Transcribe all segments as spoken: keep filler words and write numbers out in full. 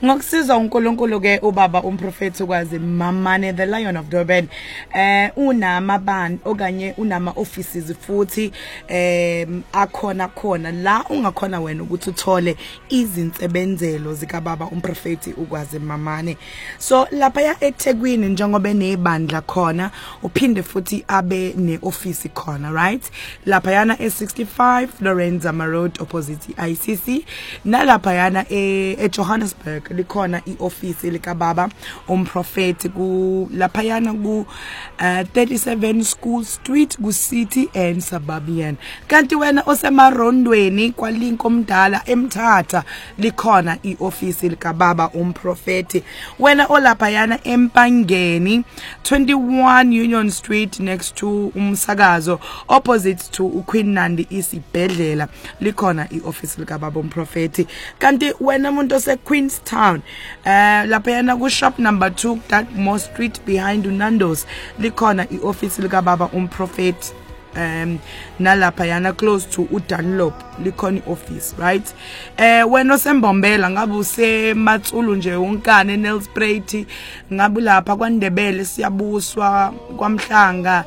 ngokusiza uNkulunkulu ke ubaba umprofeti ukwazi Mamane the Lion of Durban eh unama band okanye unama offices futhi eh akhona khona la ungakhona wena ukuthi uthole izinsebenzelo zika baba umprofeti ukwazi Mamane. So lapha ya eThekwini njengoba enebandla khona uphinde futhi abe neoffice khona, right? Lapha yana e sixty-five Lorenza Road opposite I C C, nalapha yana e, e Johannesburg likhona ioffice lika baba umprofeti ku lapha yana ku uh, thirty-seven School Street ku City and Suburban. Kanti wena osemarondweni kwaLinko Mdala eMthatha likhona ioffice lika baba umprofeti. Wena olapha yana eMpangeni twenty-one Union Street next to umsakazo opposite to uQueen Nandi isibhedlela likhona ioffice lika baba umprofeti. Kanti wena umuntu ose Queenstown eh lapha yana ku shop number two Dartmoor Street behind Unando's likhona ioffice lika baba umprofeti. Um nalapha yana close to uDunlop likhona office, right? Eh wena osembombela ngabe usematsulu nje unkane Nelspruit ngabe lapha kwaNdebele siyabuswa kwaMhlanga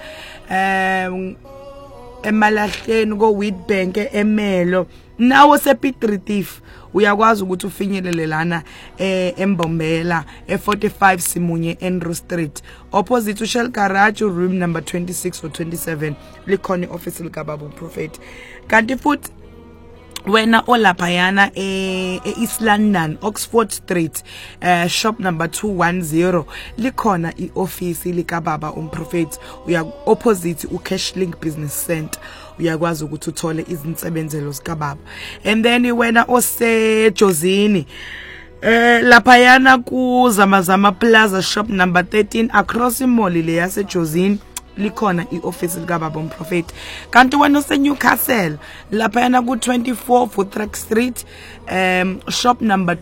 eh emalahleni ko Witbank eMelo nawo sePitritif uyakwazi ukuthi ufinyelele lana eh embombela e forty-five Simunye Andrew Street opposite to Shell Garage room number twenty-six or twenty-seven likhona office lika baba umprofeti. Kanti futhi wena olapha yana e, e East London Oxford Street uh, shop number two one zero likhona ioffice lika baba umprofeti uya opposite uCashlink Business Center uyakwazi ukuthi uthole izinsebenzelo zika baba. And then wena ose Jozini eh lapha yana ku Zamazama Plaza shop number thirteen across imall le yase Jozini likhona ioffice lika baba umprofeti. Kanti wena ose Newcastle lapha yana ku twenty-four Fourth Street um shop number